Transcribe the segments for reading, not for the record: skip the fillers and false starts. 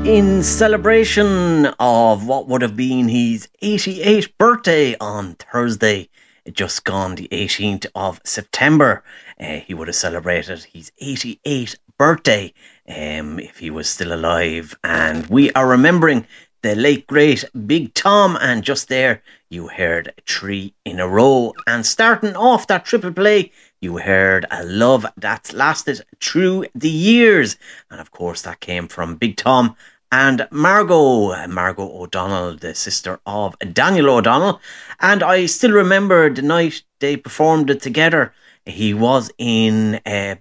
In celebration of what would have been his 88th birthday on Thursday, just gone the 18th of September, he would have celebrated his 88th birthday if he was still alive. And we are remembering the late great Big Tom, and just there you heard 3 in a row. And starting off that triple play, you heard A Love That's Lasted Through the Years. And of course that came from Big Tom and Margot O'Donnell, the sister of Daniel O'Donnell. And I still remember the night they performed it together. He was in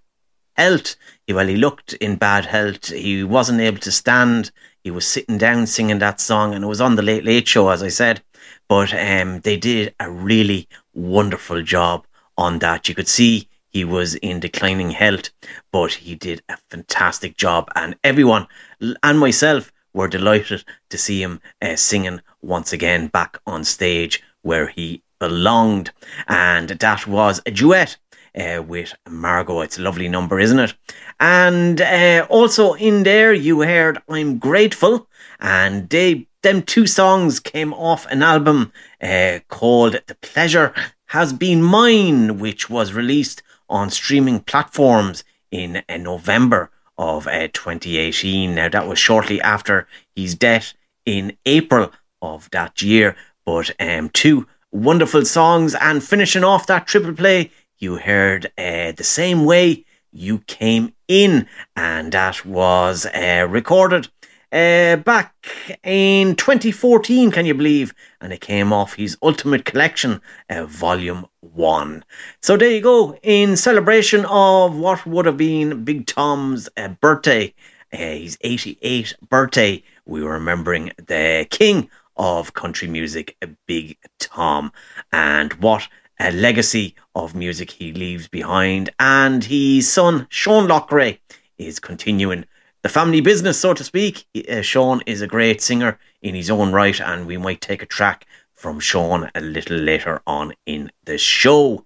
health. He looked in bad health. He wasn't able to stand. He was sitting down singing that song, and it was on the Late Late Show, as I said. But they did a really wonderful job on that. You could see he was in declining health, but he did a fantastic job, and everyone and myself were delighted to see him singing once again back on stage where he belonged. And that was a duet with Margot. It's a lovely number, isn't it? And also in there you heard I'm Grateful, and them 2 songs came off an album called The Pleasure Has Been Mine, which was released on streaming platforms in November of 2018. Now that was shortly after his death in April of that year, but 2 wonderful songs. And finishing off that triple play, you heard The Same Way You Came In, and that was recorded back in 2014, can you believe? And it came off his Ultimate Collection, Volume 1. So there you go, in celebration of what would have been Big Tom's birthday, his 88th birthday, we were remembering the king of country music, Big Tom, and what a legacy of music he leaves behind. And his son, Sean Loughrey, is continuing the family business, so to speak. Sean is a great singer in his own right, and we might take a track from Sean a little later on in the show.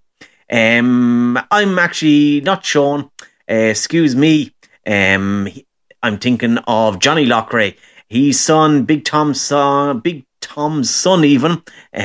I'm actually not Sean, excuse me. I'm thinking of Johnny Loughrey. His son, Big Tom's son even,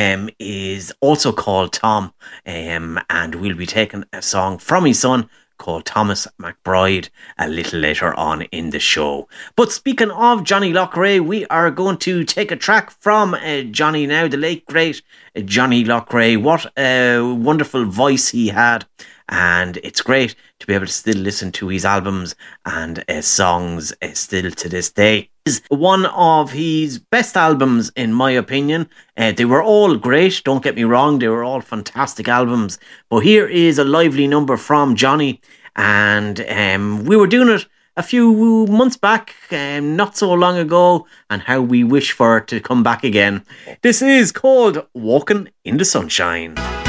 is also called Tom, and we'll be taking a song from his son called Thomas McBride a little later on in the show. But speaking of Johnny Loughrey, we are going to take a track from Johnny now, the late great Johnny Loughrey. What a wonderful voice he had, and it's great to be able to still listen to his albums and songs still to this day. Is one of his best albums, in my opinion. They were all great, don't get me wrong, they were all fantastic albums, but here is a lively number from Johnny, and we were doing it a few months back, not so long ago, and how we wish for it to come back again. This is called Walking in the Sunshine.